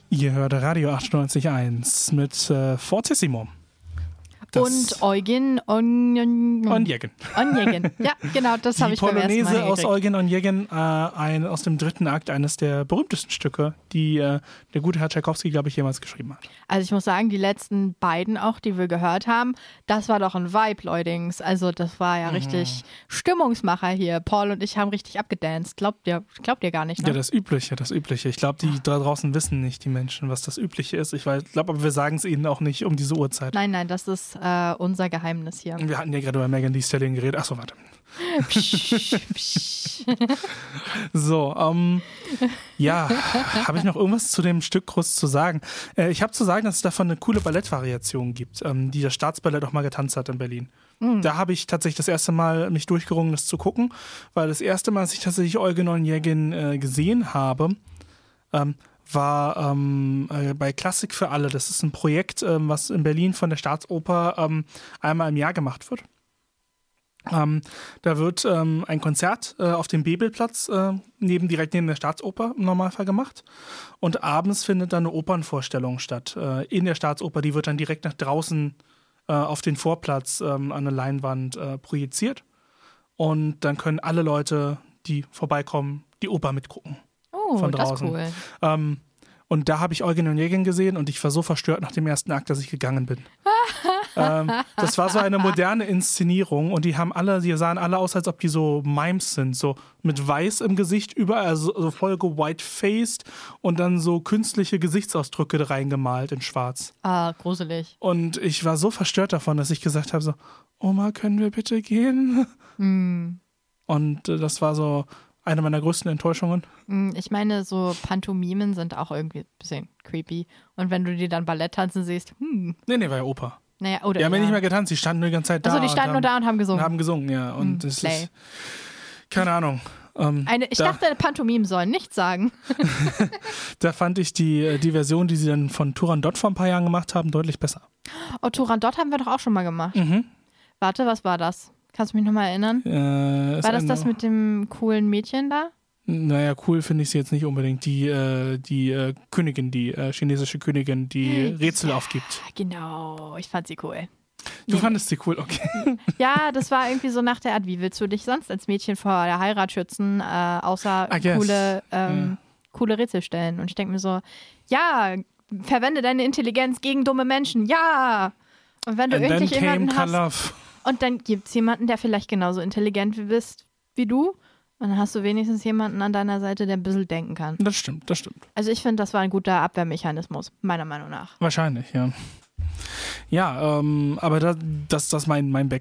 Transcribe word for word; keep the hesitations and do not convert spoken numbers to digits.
Ihr hört Radio achtundneunzig Komma eins mit äh, Fortissimo. Das und Eugen On Onegin. Onegin. Ja, genau, das habe ich beim ersten Mal Polonaise aus hingekriegt. Eugen Onegin, äh, ein, aus dem dritten Akt, eines der berühmtesten Stücke, die äh, der gute Herr Tschaikowski, glaube ich, jemals geschrieben hat. Also ich muss sagen, die letzten beiden auch, die wir gehört haben, das war doch ein Vibe, Leutings. Also das war ja Mhm. richtig Stimmungsmacher hier. Paul und ich haben richtig abgedanced. Glaubt ihr, glaubt ihr gar nicht, ne? Ja, das Übliche, das Übliche. Ich glaube, die da draußen wissen nicht, die Menschen, was das Übliche ist. Ich glaube, aber wir sagen es ihnen auch nicht um diese Uhrzeit. Nein, nein, das ist äh, unser Geheimnis hier. Wir hatten ja gerade über Megan Thee Stallion geredet. Achso, warte. Psch, psch. So, ähm, ja, habe ich noch irgendwas zu dem Stück groß zu sagen? Äh, ich habe zu sagen, dass es davon eine coole Ballettvariation gibt, ähm, die das Staatsballett auch mal getanzt hat in Berlin. Mhm. Da habe ich tatsächlich das erste Mal mich durchgerungen, das zu gucken, weil das erste Mal, als ich tatsächlich Eugen Onegin äh, gesehen habe, ähm, war ähm, äh, bei Klassik für alle. Das ist ein Projekt, ähm, was in Berlin von der Staatsoper ähm, einmal im Jahr gemacht wird. Ähm, da wird ähm, ein Konzert äh, auf dem Bebelplatz äh, neben, direkt neben der Staatsoper im Normalfall gemacht. Und abends findet dann eine Opernvorstellung statt. Äh, in der Staatsoper, die wird dann direkt nach draußen äh, auf den Vorplatz ähm, an eine Leinwand äh, projiziert. Und dann können alle Leute, die vorbeikommen, die Oper mitgucken. Oh, Von das ist draußen. cool. Ähm, und da habe ich Eugen Onegin gesehen und ich war so verstört nach dem ersten Akt, dass ich gegangen bin. ähm, das war so eine moderne Inszenierung und die haben alle, die sahen alle aus, als ob die so Mimes sind, so mit Weiß im Gesicht, überall also, so voll ge-white-faced und dann so künstliche Gesichtsausdrücke reingemalt in Schwarz. Ah, gruselig. Und ich war so verstört davon, dass ich gesagt habe so, Oma, können wir bitte gehen? Hm. Und äh, das war so eine meiner größten Enttäuschungen. Hm, Ich meine, so Pantomimen sind auch irgendwie ein bisschen creepy. Und wenn du die dann Ballett tanzen siehst, hm, Nee, nee, war ja Oper. naja, oder Die haben ja ja. nicht mehr getanzt, die standen nur die ganze Zeit da. Achso, die standen nur und da und haben haben, gesungen. und haben gesungen, ja. Und Hm, das Play. ist, keine Ahnung. Ähm, Eine, ich da, dachte, Pantomimen sollen nichts sagen. da fand ich die, äh, die Version, die sie dann von Turandot vor ein paar Jahren gemacht haben, deutlich besser. Oh, Turandot haben wir doch auch schon mal gemacht. Mhm. Warte, was war das? Kannst du mich nochmal erinnern? Äh, ist War das eine- das mit dem coolen Mädchen da? Naja, cool finde ich sie jetzt nicht unbedingt. Die, äh, die äh, Königin, die äh, chinesische Königin, die Rätsel Ja, aufgibt. Genau, ich fand sie cool. Du Nee. fandest sie cool, okay. Ja, das war irgendwie so nach der Art, wie willst du dich sonst als Mädchen vor der Heirat schützen, äh, außer I guess. coole, ähm, coole Rätsel stellen. Und ich denke mir so, ja, verwende deine Intelligenz gegen dumme Menschen, ja. Und wenn du And then irgendwie came jemanden hast, Kalaf. und dann gibt es jemanden, der vielleicht genauso intelligent wie bist wie du, und dann hast du wenigstens jemanden an deiner Seite, der ein bisschen denken kann. Das stimmt, das stimmt. Also ich finde, das war ein guter Abwehrmechanismus, meiner Meinung nach. Wahrscheinlich, ja. Ja, ähm, aber das, das, das mein, mein